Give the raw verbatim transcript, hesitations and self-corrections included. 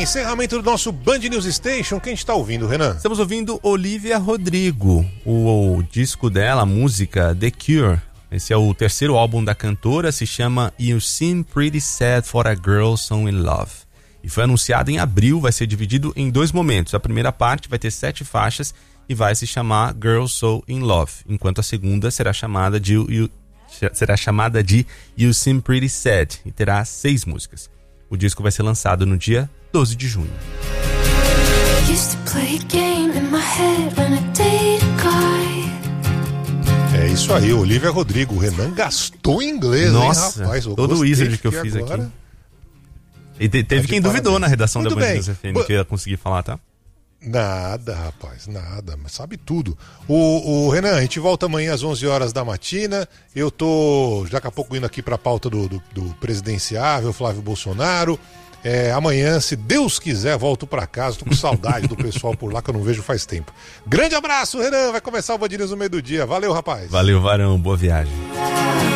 encerramento do nosso Band News Station. Quem a gente tá ouvindo, Renan? Estamos ouvindo Olivia Rodrigo. O, o disco dela, a música The Cure. Esse é o terceiro álbum da cantora, se chama You Seem Pretty Sad for a Girl So In Love. E foi anunciado em abril, vai ser dividido em dois momentos. A primeira parte vai ter sete faixas e vai se chamar Girl So In Love, enquanto a segunda será chamada de You, será chamada de You Seem Pretty Sad e terá seis músicas. O disco vai ser lançado no dia doze de junho. É isso aí, Olivia Rodrigo. O Renan gastou em inglês, Nossa, hein, rapaz? Eu todo o wizard que eu fiz agora... aqui. E te, teve tá quem duvidou parabéns. na redação Muito da Band bem. News F M que eu ia conseguir falar, tá? Nada, rapaz, nada, mas sabe tudo. O, o Renan, a gente volta amanhã às onze horas da matina. Eu tô daqui a pouco indo aqui pra pauta do, do, do presidenciável, Flávio Bolsonaro. É, amanhã, se Deus quiser, volto pra casa. Tô com saudade do pessoal por lá que eu não vejo faz tempo. Grande abraço, Renan. Vai começar o Band News no meio do dia. Valeu, rapaz. Valeu, Varão. Boa viagem.